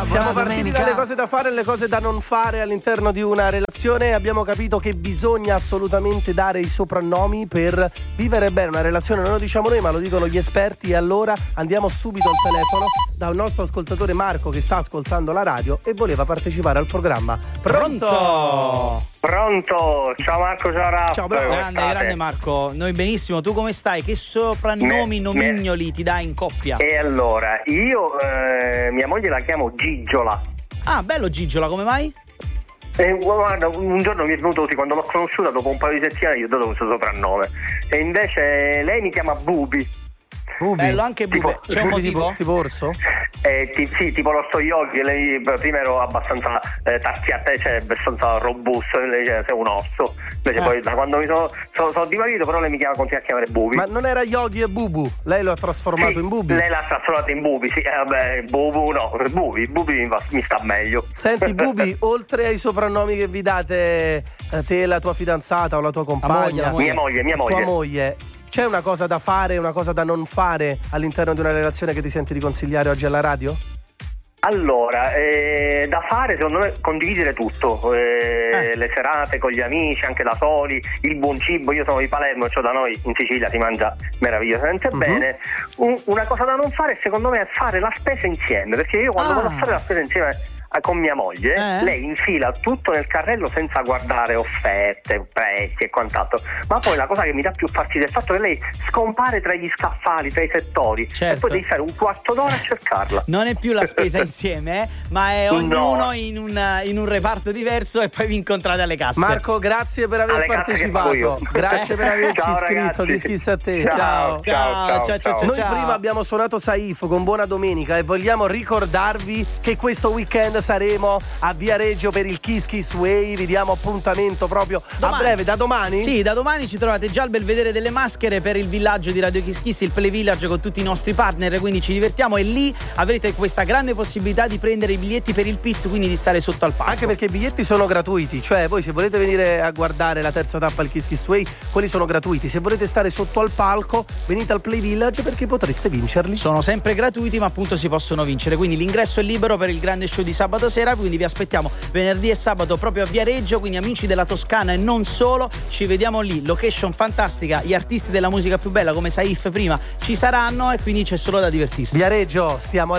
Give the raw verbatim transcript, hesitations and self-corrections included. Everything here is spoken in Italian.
buona Siamo partiti domenica. dalle cose da fare e le cose da non fare all'interno di una relazione e abbiamo capito che bisogna assolutamente dare i soprannomi per vivere bene una relazione. Non lo diciamo noi, ma lo dicono gli esperti. E allora andiamo subito al telefono da un nostro ascoltatore Marco che sta ascoltando la radio e voleva partecipare al programma. Pronto? Pronto? Ciao Marco, ciao Raffa. Ciao, bravo. Grande, grande Marco, noi benissimo, tu come stai? Che soprannomi, Me- nomignoli me- ti dai in coppia? E allora, io eh, mia moglie la chiamo Gigiola. Ah, bello Gigiola, come mai? E guarda, un giorno mi è venuto così, quando l'ho conosciuta dopo un paio di settimane gli ho dato questo soprannome. E invece lei mi chiama Bubi. Bubi. Bello anche Bube. Tipo- C'è un Bubi motivo? tipo, tipo orso? Eh, ti, sì, tipo lo sto yogi, lei prima ero abbastanza eh, tarchiata, cioè abbastanza robusto, lei cioè, sei un osso. Invece Eh. poi da quando mi sono, sono, sono dimagrito, però lei mi chiama, continua a chiamare Bubi. Ma non era Yogi e Bubu? Lei lo ha trasformato Sì, in Bubi? lei l'ha trasformato in Bubi, sì, eh, vabbè, Bubu no, Bubi, Bubi mi, va- mi sta meglio. Senti Bubi, oltre ai soprannomi che vi date eh, te, la tua fidanzata o la tua compagna, La moglie, Mia moglie, mia moglie. tua moglie, c'è una cosa da fare, una cosa da non fare all'interno di una relazione che ti senti di consigliare oggi alla radio? Allora, eh, da fare secondo me condividere tutto, eh, Eh. le serate con gli amici, anche da soli, il buon cibo. Io sono di Palermo, cioè da noi in Sicilia si mangia meravigliosamente Mhm. bene. Un- una cosa da non fare secondo me è fare la spesa insieme, perché io quando Ah. vado a fare la spesa insieme eh, con mia moglie, Eh? lei infila tutto nel carrello senza guardare offerte, prezzi e quant'altro. Ma poi la cosa che mi dà più fastidio è il fatto che lei scompare tra gli scaffali, tra i settori, Certo. e poi devi stare un quarto d'ora a cercarla. Non è più la spesa insieme, eh, ma è ognuno No. in, un, in un reparto diverso e poi vi incontrate alle casse. Marco, grazie per aver Alle cazze che pago partecipato. io. Grazie per averci Ciao, iscritto. ragazzi. Chi schissa a te. Ciao. Ciao. Ciao, ciao, ciao, ciao, Noi ciao. prima abbiamo suonato Saif con Buona Domenica e vogliamo ricordarvi che questo weekend saremo a Viareggio per il Kiss Kiss Way. Vi diamo appuntamento proprio Domani. a breve, da domani? Sì, da domani ci trovate già al Belvedere delle Maschere per il villaggio di Radio Kiss Kiss, il Play Village con tutti i nostri partner, quindi ci divertiamo e lì avrete questa grande possibilità di prendere i biglietti per il pit, quindi di stare sotto al palco. Anche perché i biglietti sono gratuiti, cioè voi se volete venire a guardare la terza tappa al Kiss Kiss Way, quelli sono gratuiti. Se volete stare sotto al palco, venite al Play Village perché potreste vincerli. Sono sempre gratuiti, ma appunto si possono vincere. Quindi l'ingresso è libero per il grande show di sabato sera. Quindi vi aspettiamo venerdì e sabato proprio a Viareggio. Quindi amici della Toscana e non solo, ci vediamo lì. Location fantastica, gli artisti della musica più bella come Saif prima ci saranno e quindi c'è solo da divertirsi. Viareggio, stiamo a